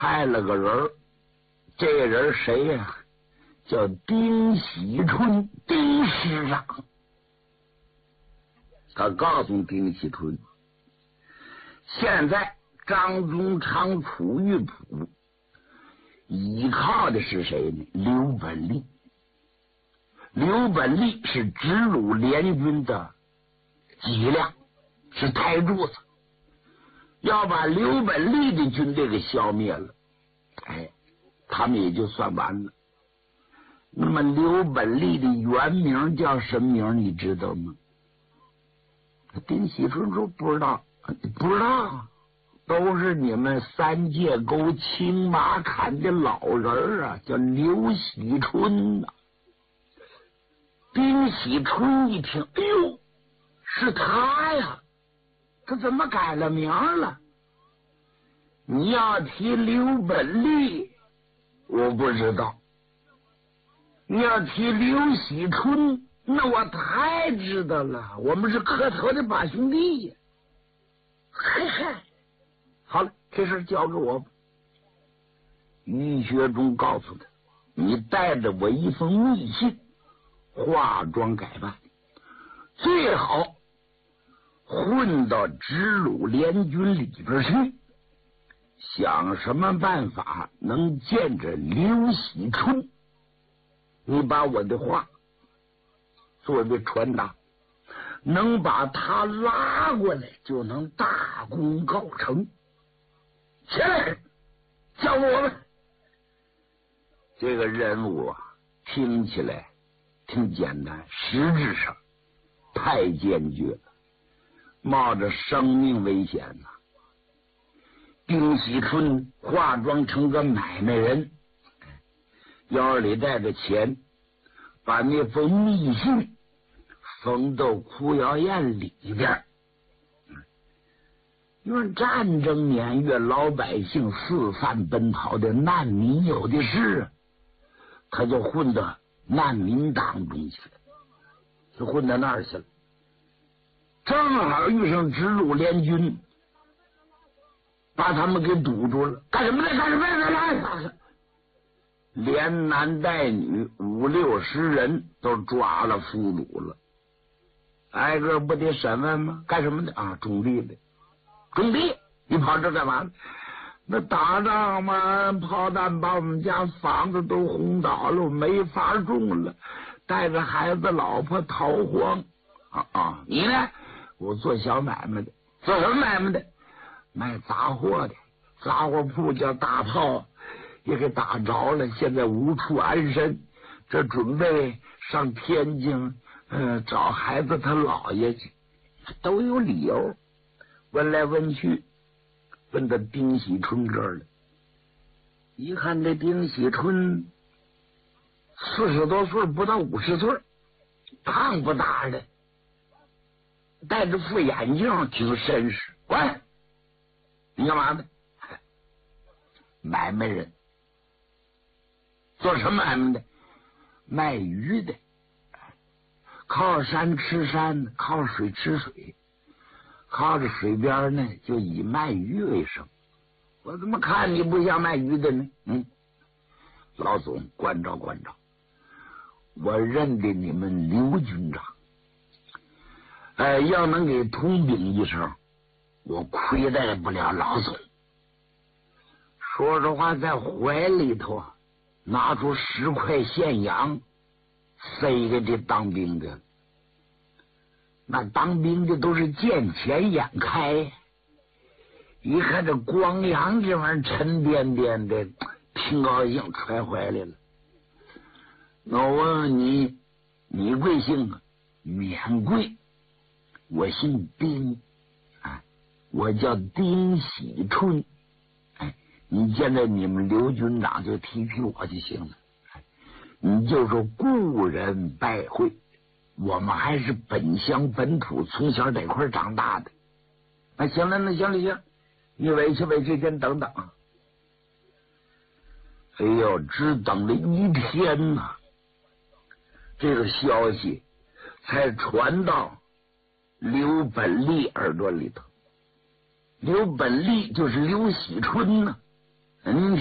派了个人，这个人谁呀？叫丁喜春，丁师长。他告诉丁喜春，现在张宗昌、楚玉璞依靠的是谁呢？刘本立。刘本立是直鲁联军的脊梁，是台柱子。要把刘本立的军队给消灭了，他们也就算完了。那么刘本立的原名叫什么名？你知道吗？丁喜春说不知道，不知道，都是你们三界沟青马坎的老人啊，叫刘喜春呐。丁喜春一听，哎呦，是他呀！他怎么改了名了？你要提刘本立，我不知道；你要提刘喜春，那我太知道了。我们是磕头的把兄弟呀！嘿嘿，好了，这事交给我吧。于学忠告诉他：“你带着我一封密信，化妆改扮，最好混到直鲁联军里边去，想什么办法能见着刘喜春，你把我的话作为传达，能把他拉过来，就能大功告成。起来，叫我们。”这个任务啊，听起来挺简单，实质上太艰巨了，冒着生命危险呐。丁喜春化妆成个买卖人，腰里带着钱，把那封密信封到裤腰眼里边。因为战争年月，老百姓四散奔逃的难民有的是，他就混到难民当中去了，就混到那儿去了。正好遇上直鲁联军，把他们给堵住了。干什么呢？干什么呢？连男带女50-60人都抓了俘虏了，挨个不得审问吗？干什么的啊？种地的。种地，你跑这干嘛呢？那打仗嘛，炮弹把我们家房子都轰倒了，我没法种了，带着孩子老婆逃荒。你呢？我做小买卖的。做什么买卖的？卖杂货的。杂货铺叫大炮也给打着了，现在无处安身，这准备上天津找孩子他姥爷去，都有理由。问来问去，问到丁喜春这儿了。一看这丁喜春40多岁，不到50岁，胖不大的，戴着副眼镜，挺绅士。喂，你干嘛呢？买卖人。做什么买卖的？卖鱼的。靠山吃山，靠水吃水。靠着水边呢，就以卖鱼为生。我怎么看你不像卖鱼的呢？老总，关照关照，我认得你们刘军长。要能给通禀一声，我亏待不了老总。说实话，在怀里头拿出10块现洋，塞给这当兵的。那当兵的都是见钱眼开，一看这光洋这玩意儿沉甸甸的，挺高兴，揣怀里了。那我问问你，你贵姓啊？免贵，我姓丁，我叫丁喜春。你见着你们刘军长就提我就行了。你就说故人拜会。我们还是本乡本土，从小在一块长大的。那行了，你委屈委屈，先等等。哎呦，只等了1天呐，这个消息才传到刘本立耳朵里头。刘本立就是刘喜春呢， 嗯。